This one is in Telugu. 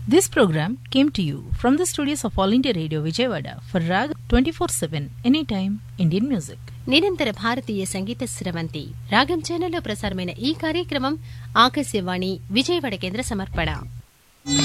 This program came to you from the studios of All India Radio Vijayawada for Rag 24/7 Anytime Indian Music. నిరంతర భారతీయ సంగీత స్రవంతి రాగం ఛానల్లో ప్రసారమైన ఈ కార్యక్రమం ఆకాశవాణి విజయవాడ కేంద్ర సమర్పణ.